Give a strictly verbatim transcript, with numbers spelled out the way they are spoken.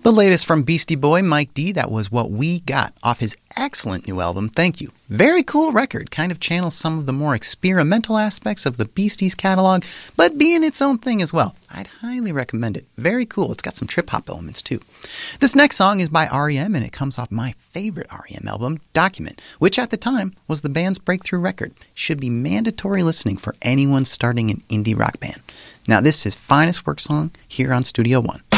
The latest from Beastie Boy, Mike D, that was What We Got off his excellent new album, Thank You. Very cool record, kind of channels some of the more experimental aspects of the Beasties catalog, but being its own thing as well. I'd highly recommend it. Very cool. It's got some trip-hop elements too. This next song is by R E M, and it comes off my favorite R E M album, Document, which at the time was the band's breakthrough record. Should be mandatory listening for anyone starting an indie rock band. Now this is Finest Work Song here on Studio One.